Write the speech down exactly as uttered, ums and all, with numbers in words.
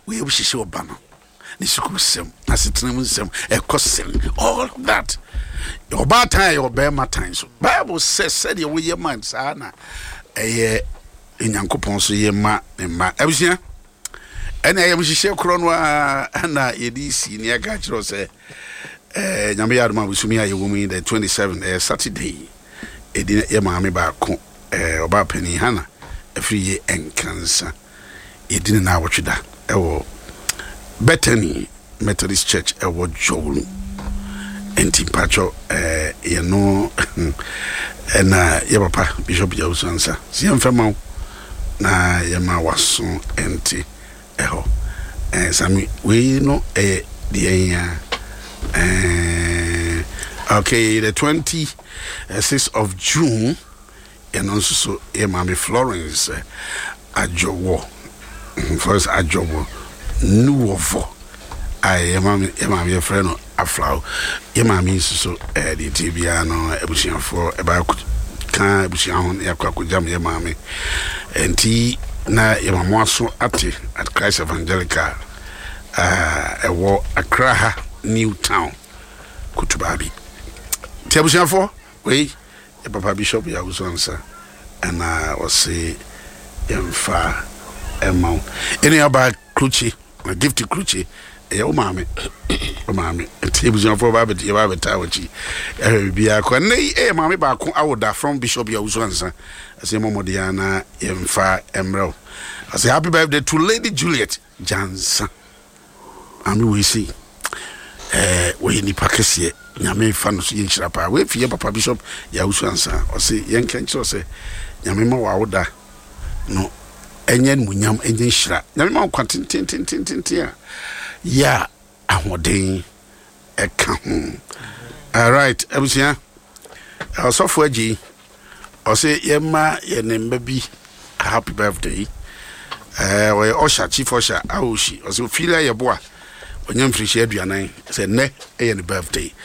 we wish she obano. Nisuku sem, asitrim sem, a cossim, all of that. Your bad time, your bear my time. So Bible says, said you with your mind, Sana. A year in Yankopon, so ye ma and ma. I was here. And I am she cronwa and I did see near Gatro say, eh, Yamiadma with me, you woman the twenty seventh, eh, Saturday. A dinner, your mammy back, eh, about Penny Hannah, a free year and cancer. You didn't know what you da. Oh. Bethany Methodist Church e wo Joulu enti pacho eh you know na ye papa Bishop Jawusansa si emfema na ye ma waso enti eho eh sami we no eh the eh okay the twenty-sixth of June and also so ye ma me Florence eh, Ajowo first Ajowo Nuovo. I am a your friend a flower. Your mammy so eh the T V no ebusian for about can ebusian yakwa jam your mammy and tea na your mamwaso ate at Christ Evangelical uh a war Accra New Town Kutubabi. Tebusian for we Papa Bishop Jawusansa and I was say emfa emma any about Cruchy. A gift to Cruchy, a old mammy, oh mammy, a tables on for Babbit, your Babbit Towachi. Be a quay, eh, mammy back out from Bishop Jawusansa. I say, Momo Diana, Emfa Emerald. I say, happy birthday to Lady Juliet Johnson. And we see, eh, we in the Pakistan, Yame Fanus in Shrapa, wait for your Papa Bishop Jawusansa, or say, Yan Kencho say, Yamimo Wauda, no. Enyen munyam enyen shira na me kwatin tin tin tin tin tin ya ahoden e ka ho. All right abusia osofo agi o say ye ma ye nemba bi happy birthday eh we osha chief osha aoshi o say feel ye boa onyam frihye aduanan say ne e ye birthday